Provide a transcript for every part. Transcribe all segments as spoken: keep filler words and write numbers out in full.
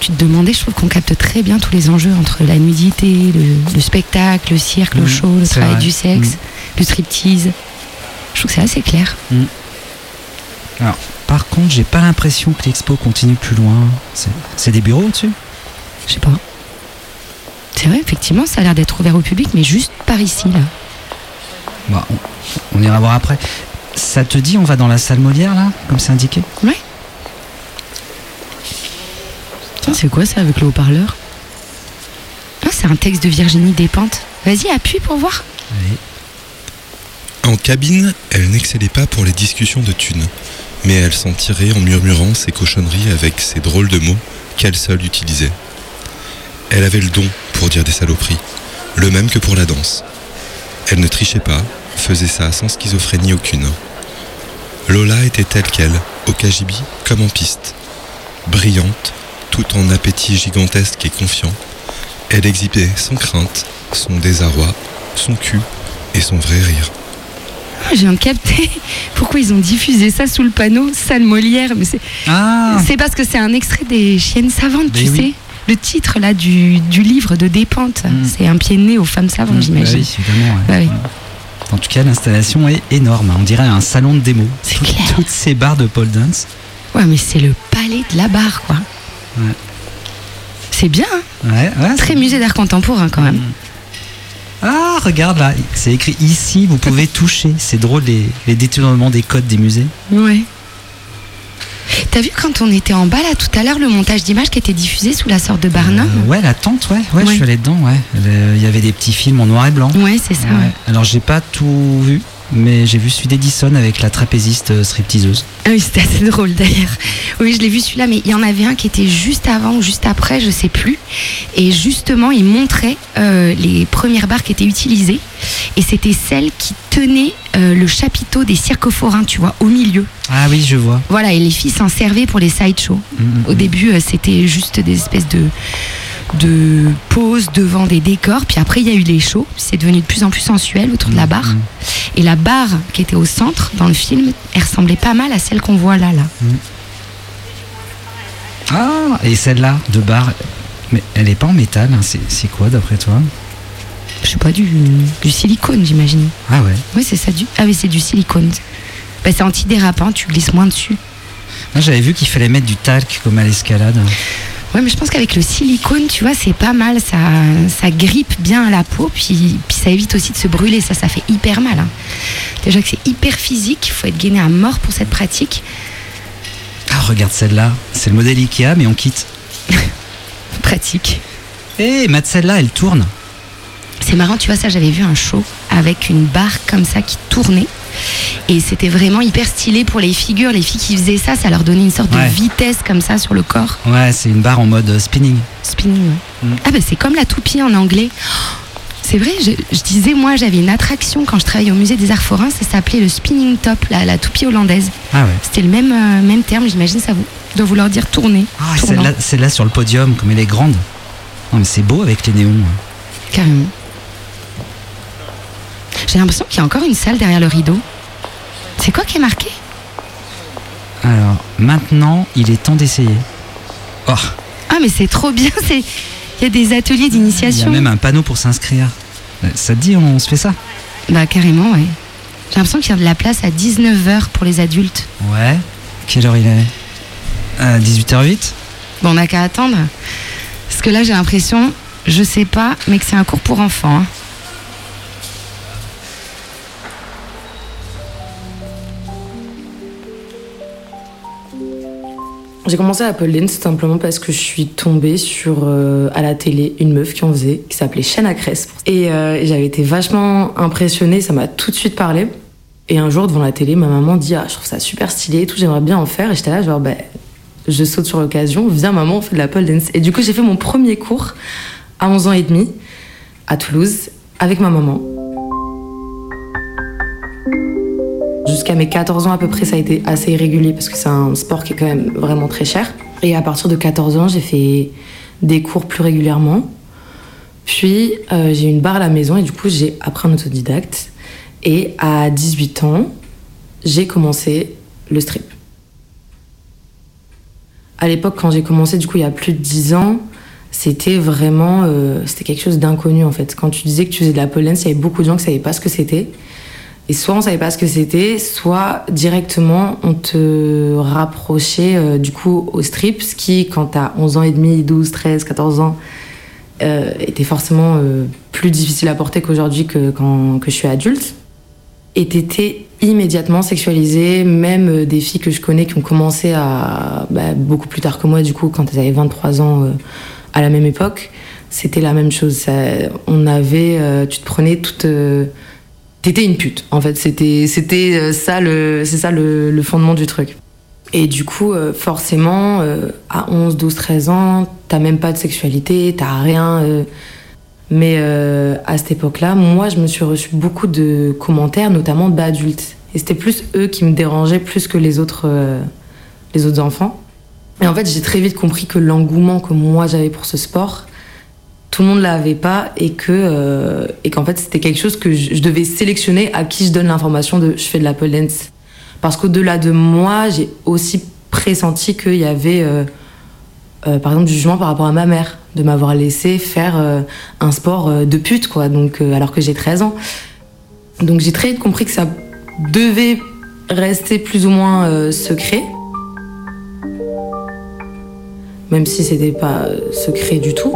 tu te demandais, je trouve qu'on capte très bien tous les enjeux entre la nudité, le, le spectacle, le cirque, mmh, le show, le travail vrai. du sexe, mmh. le striptease. Je trouve que c'est assez clair. Mmh. Alors, par contre, j'ai pas l'impression que l'expo continue plus loin. C'est, c'est des bureaux au-dessus ? Je sais pas. C'est vrai, effectivement, ça a l'air d'être ouvert au public, mais juste par ici, là. Bah, on, on ira voir après. Ça te dit, on va dans la salle Molière, là, comme c'est indiqué ? Ouais. Tiens, c'est quoi ça avec le haut-parleur ? Ah, c'est un texte de Virginie Despentes. Vas-y, appuie pour voir. Allez. En cabine, elle n'excellait pas pour les discussions de thunes, mais elle s'en tirait en murmurant ses cochonneries avec ces drôles de mots qu'elle seule utilisait. Elle avait le don pour dire des saloperies, le même que pour la danse. Elle ne trichait pas, faisait ça sans schizophrénie aucune. Lola était telle qu'elle, au K G B comme en piste. Brillante, tout en appétit gigantesque et confiant, elle exhibait sans crainte, son désarroi, son cul et son vrai rire. Je viens de capter pourquoi ils ont diffusé ça sous le panneau salle Molière. Mais c'est, ah. c'est parce que c'est un extrait des Chiennes savantes, mais tu oui. sais. Le titre là du, du livre de Despentes, mmh. c'est un pied de nez aux femmes savantes, mmh, j'imagine. Bah oui, évidemment. Ouais. Bah oui. En tout cas, l'installation est énorme. On dirait un salon de démo. C'est Tout, clair. Toutes ces bars de pole dance. Ouais, mais c'est le palais de la barre, quoi. Ouais. C'est bien, hein. Ouais, ouais, très c'est... musée d'art contemporain, quand même. Mmh. Ah, regarde là, c'est écrit ici, vous pouvez toucher. C'est drôle, les, les détournements des codes des musées. Ouais. T'as vu quand on était en bas là tout à l'heure le montage d'images qui était diffusé sous la sorte de Barnum ? euh, Ouais, la tente, ouais, ouais, ouais, je suis allé dedans, ouais. Il y avait des petits films en noir et blanc. Ouais, c'est ça. Ouais. Ouais. Alors j'ai pas tout vu, mais j'ai vu celui d'Edison avec la trapéziste stripteaseuse. Ah oui, c'était assez drôle d'ailleurs. Oui, je l'ai vu celui-là, mais il y en avait un qui était juste avant ou juste après, je sais plus. Et justement, il montrait euh, les premières barres qui étaient utilisées. Et c'était celle qui tenait euh, le chapiteau des circophorins, tu vois, au milieu. Ah oui, je vois. Voilà, et les filles s'en servaient pour les sideshows. Mmh, au mmh. début, euh, c'était juste des espèces de... de pose devant des décors, puis après il y a eu les shows, c'est devenu de plus en plus sensuel autour de la barre, mmh. et la barre qui était au centre dans le film, elle ressemblait pas mal à celle qu'on voit là là. Mmh. Ah, et celle-là de barre, mais elle est pas en métal, hein. c'est, c'est quoi d'après toi ? Je sais pas, du, du silicone j'imagine. Ah ouais. Oui, c'est ça, du... ah oui, c'est du silicone. Bah, c'est antidérapant, tu glisses moins dessus. Moi j'avais vu qu'il fallait mettre du talc comme à l'escalade. Ouais, mais je pense qu'avec le silicone, tu vois, c'est pas mal. Ça, ça grippe bien à la peau, puis, puis ça évite aussi de se brûler. Ça, ça fait hyper mal. Hein. Déjà que c'est hyper physique, il faut être gainé à mort pour cette pratique. Ah, regarde celle-là. C'est le modèle Ikea, mais on quitte. Pratique. Hé, hey, Matt, celle-là, elle tourne. C'est marrant, tu vois, ça, j'avais vu un show avec une barre comme ça qui tournait. Et c'était vraiment hyper stylé pour les figures. Les filles qui faisaient ça, ça leur donnait une sorte ouais. de vitesse comme ça sur le corps. Ouais, c'est une barre en mode spinning. Spinning, ouais. Mm. Ah bah c'est comme la toupie en anglais. C'est vrai, je, je disais, moi, j'avais une attraction quand je travaillais au musée des Arts Forains, ça s'appelait le spinning top, la, la toupie hollandaise. Ah ouais. C'était le même, euh, même terme, j'imagine, ça vous, doit vouloir dire tourner. Ah, celle-là, celle-là sur le podium, comme elle est grande. Non, mais c'est beau avec les néons. Carrément. J'ai l'impression qu'il y a encore une salle derrière le rideau. C'est quoi qui est marqué ? Alors, maintenant, il est temps d'essayer. Oh. Ah, mais c'est trop bien, c'est... il y a des ateliers d'initiation. Il y a même un panneau pour s'inscrire. Ça te dit, on se fait ça ? Bah, carrément, ouais. J'ai l'impression qu'il y a de la place à dix-neuf heures pour les adultes. Ouais. Quelle heure il est ? À dix-huit heures huit ? Bon, on n'a qu'à attendre. Parce que là, j'ai l'impression, je sais pas, mais que c'est un cours pour enfants. Hein. J'ai commencé à pole dance simplement parce que je suis tombée sur, euh, à la télé, une meuf qui en faisait, qui s'appelait Shana Cress. Et, euh, et j'avais été vachement impressionnée, ça m'a tout de suite parlé. Et un jour, devant la télé, ma maman dit « Ah, je trouve ça super stylé et tout, j'aimerais bien en faire. » Et j'étais là, genre, bah, je saute sur l'occasion, viens maman, on fait de la pole dance. Et du coup, j'ai fait mon premier cours à onze ans et demi, à Toulouse, avec ma maman. Jusqu'à mes quatorze ans à peu près, ça a été assez irrégulier parce que c'est un sport qui est quand même vraiment très cher. Et à partir de quatorze ans, j'ai fait des cours plus régulièrement. Puis euh, j'ai eu une barre à la maison et du coup j'ai appris en autodidacte. Et à dix-huit ans, j'ai commencé le strip. À l'époque, quand j'ai commencé, du coup, il y a plus de dix ans, c'était vraiment euh, c'était quelque chose d'inconnu, en fait. Quand tu disais que tu faisais de la pole dance, il y avait beaucoup de gens qui ne savaient pas ce que c'était. Et soit on ne savait pas ce que c'était, soit directement, on te rapprochait, euh, du coup, au strip, ce qui, quand tu as onze ans et demi, douze, treize, quatorze ans, euh, était forcément euh, plus difficile à porter qu'aujourd'hui que quand que je suis adulte. Et t'étais immédiatement sexualisée, même euh, des filles que je connais qui ont commencé à bah, beaucoup plus tard que moi, du coup, quand elles avaient vingt-trois ans, euh, à la même époque, c'était la même chose. Ça, on avait, euh, tu te prenais toute, euh, t'étais une pute. En fait, c'était, c'était euh, ça le, c'est ça le, le fondement du truc. Et du coup, euh, forcément, euh, à onze, douze, treize ans, t'as même pas de sexualité, t'as rien. Euh, Mais euh, à cette époque-là, moi, je me suis reçu beaucoup de commentaires, notamment d'adultes. Et c'était plus eux qui me dérangeaient plus que les autres, euh, les autres enfants. Et en fait, j'ai très vite compris que l'engouement que moi j'avais pour ce sport, tout le monde l'avait pas, et que euh, et qu'en fait, c'était quelque chose que je, je devais sélectionner à qui je donne l'information de je fais de la pole dance. Parce qu'au-delà de moi, j'ai aussi pressenti qu'il y avait euh, Euh, par exemple du jugement par rapport à ma mère, de m'avoir laissé faire euh, un sport euh, de pute, quoi, donc, euh, alors que j'ai treize ans. Donc j'ai très vite compris que ça devait rester plus ou moins euh, secret, même si c'était pas euh, secret du tout.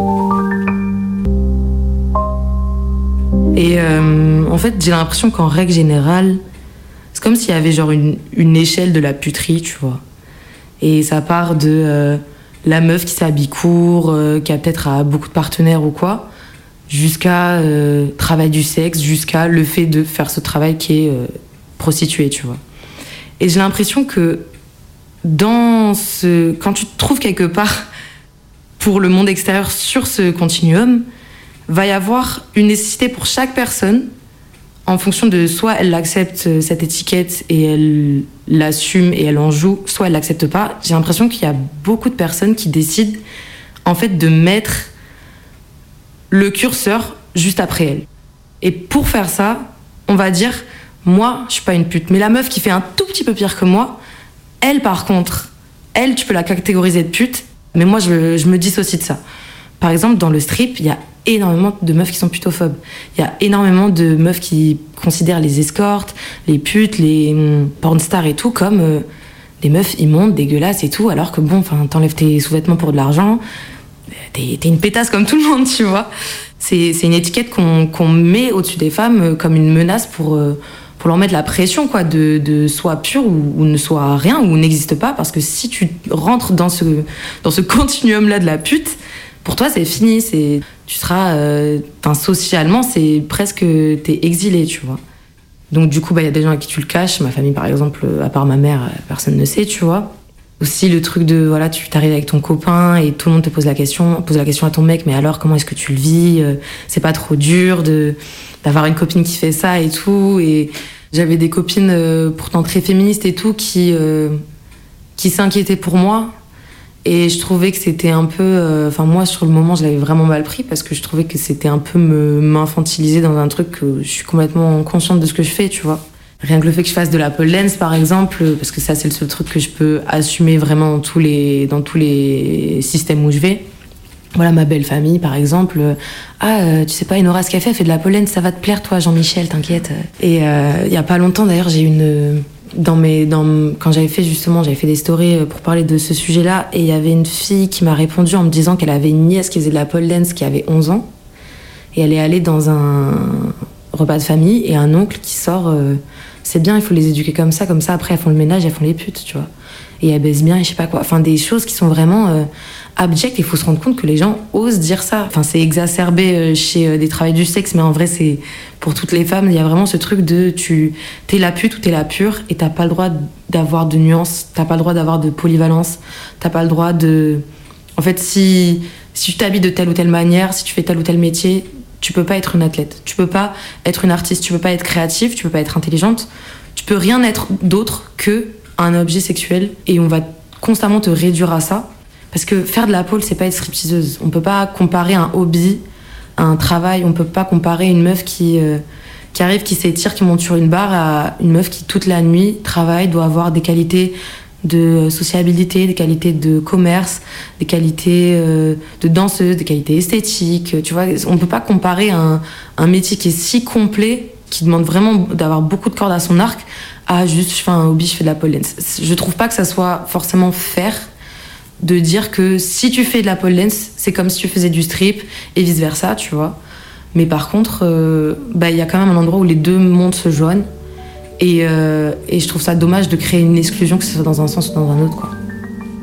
Et euh, en fait, j'ai l'impression qu'en règle générale, c'est comme s'il y avait genre une, une échelle de la puterie, tu vois. Et ça part de... Euh, la meuf qui s'habille court, euh, qui a peut-être à beaucoup de partenaires ou quoi, jusqu'à euh, travail du sexe, jusqu'à le fait de faire ce travail qui est euh, prostituée, tu vois. Et j'ai l'impression que dans ce... quand tu te trouves quelque part pour le monde extérieur sur ce continuum, va y avoir une nécessité pour chaque personne, en fonction de soit elle accepte cette étiquette et elle l'assume et elle en joue, soit elle l'accepte pas. J'ai l'impression qu'il y a beaucoup de personnes qui décident en fait de mettre le curseur juste après elle. Et pour faire ça, on va dire, moi, je suis pas une pute, mais la meuf qui fait un tout petit peu pire que moi, elle par contre, elle, tu peux la catégoriser de pute, mais moi, je, je me dissocie de ça. Par exemple, dans le strip, il y a énormément de meufs qui sont putophobes. Il y a énormément de meufs qui considèrent les escortes, les putes, les hum, pornstars et tout comme euh, des meufs immondes, dégueulasses et tout, alors que bon, enfin, t'enlèves tes sous-vêtements pour de l'argent, t'es, t'es une pétasse comme tout le monde, tu vois. C'est, c'est une étiquette qu'on, qu'on met au-dessus des femmes euh, comme une menace pour, euh, pour leur mettre la pression, quoi, de, de soit pure ou, ou ne soit rien, ou n'existe pas, parce que si tu rentres dans ce, dans ce continuum-là de la pute, pour toi, c'est fini, c'est, tu seras, euh, socialement, c'est presque, t'es exilé, tu vois. Donc du coup, bah, y a des gens à qui tu le caches. Ma famille, par exemple, à part ma mère, personne ne sait, tu vois. Aussi le truc de, voilà, tu t'arrives avec ton copain et tout le monde te pose la question, pose la question à ton mec, mais alors comment est-ce que tu le vis ? C'est pas trop dur de, d'avoir une copine qui fait ça et tout. Et j'avais des copines euh, pourtant très féministes et tout qui, euh, qui s'inquiétaient pour moi. Et je trouvais que c'était un peu... Enfin, euh, moi, sur le moment, je l'avais vraiment mal pris parce que je trouvais que c'était un peu me, m'infantiliser dans un truc que je suis complètement consciente de ce que je fais, tu vois. Rien que le fait que je fasse de la pole dance, par exemple, parce que ça, c'est le seul truc que je peux assumer vraiment dans tous les, dans tous les systèmes où je vais. Voilà, ma belle famille, par exemple. Ah, euh, tu sais pas, Enora, ce qu'elle fait, elle fait de la pole dance, ça va te plaire, toi, Jean-Michel, t'inquiète. Et il euh, y a pas longtemps, d'ailleurs, j'ai une... Dans mes, dans, quand j'avais fait justement, j'avais fait des stories pour parler de ce sujet-là, et il y avait une fille qui m'a répondu en me disant qu'elle avait une nièce qui faisait de la pole dance qui avait onze ans, et elle est allée dans un repas de famille, et un oncle qui sort, euh, c'est bien, il faut les éduquer comme ça, comme ça, après elles font le ménage, elles font les putes, tu vois. Et elles baissent bien, et je sais pas quoi. Enfin, des choses qui sont vraiment euh, abjectes, il faut se rendre compte que les gens osent dire ça. Enfin, c'est exacerbé euh, chez euh, des travailleurs du sexe, mais en vrai, c'est pour toutes les femmes, il y a vraiment ce truc de tu t'es la pute ou t'es la pure, et t'as pas le droit d'avoir de nuances, t'as pas le droit d'avoir de polyvalence, t'as pas le droit de... En fait, si, si tu t'habilles de telle ou telle manière, si tu fais tel ou tel métier, tu peux pas être une athlète, tu peux pas être une artiste, tu peux pas être créative, tu peux pas être intelligente, tu peux rien être d'autre que un objet sexuel, et on va constamment te réduire à ça, parce que faire de la pole, c'est pas être stripteaseuse. On peut pas comparer un hobby à un travail, on peut pas comparer une meuf qui, euh, qui arrive, qui s'étire, qui monte sur une barre, à une meuf qui toute la nuit travaille, doit avoir des qualités de sociabilité, des qualités de commerce, des qualités euh, de danseuse, des qualités esthétiques. Tu vois, on peut pas comparer un, un métier qui est si complet, qui demande vraiment d'avoir beaucoup de cordes à son arc, à juste je fais un hobby, je fais de la pole dance. Je trouve pas que ça soit forcément fair de dire que si tu fais de la pole dance, c'est comme si tu faisais du strip et vice versa, tu vois. Mais par contre, euh, bah, y a quand même un endroit où les deux mondes se joignent. Et, euh, et je trouve ça dommage de créer une exclusion, que ce soit dans un sens ou dans un autre, quoi.